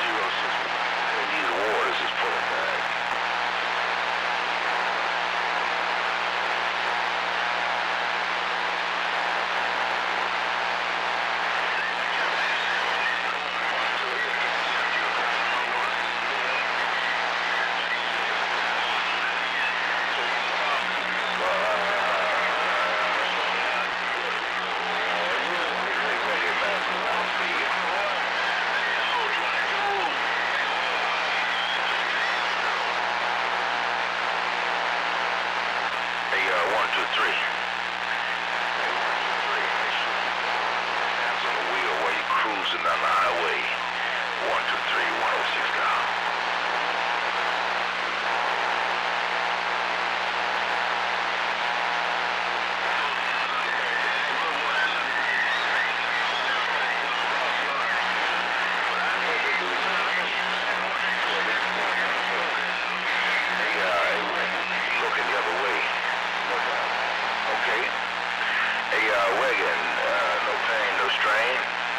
These waters is pulling back. One, two, three. Hands on the wheel while you're cruising down the highway. 123, 106 down. Looking the other way. Okay. Hey, Wagon, no pain, no strain.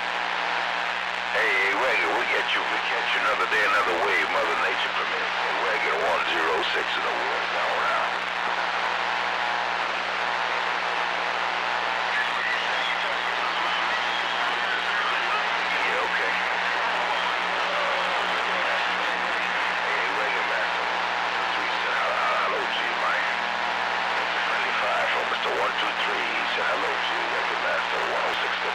Hey, Wagon, we'll catch you another day, another way, Mother Nature permits. Hey, Wagon, 106 in the world, down around.